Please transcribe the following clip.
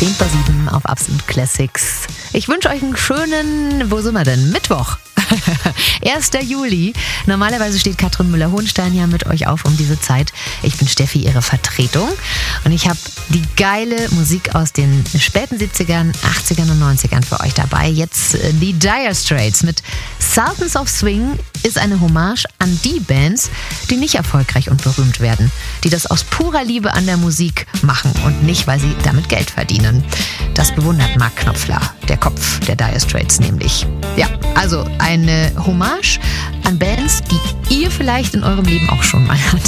10:07 auf Absolut Classics. Ich wünsche euch einen schönen, wo sind wir denn? Mittwoch. 1. Juli. Normalerweise steht Katrin Müller-Hohenstein ja mit euch auf um diese Zeit. Ich bin Steffi, ihre Vertretung. Und ich habe die geile Musik aus den späten 70ern, 80ern und 90ern für euch dabei. Jetzt die Dire Straits mit Sultans of Swing ist eine Hommage an die Bands, die nicht erfolgreich und berühmt werden. Die das aus purer Liebe an der Musik machen und nicht, weil sie damit Geld verdienen. Das bewundert Mark Knopfler, der Kopf der Dire Straits nämlich. Ja, also eine Hommage an Bands, die ihr vielleicht in eurem Leben auch schon mal hattet.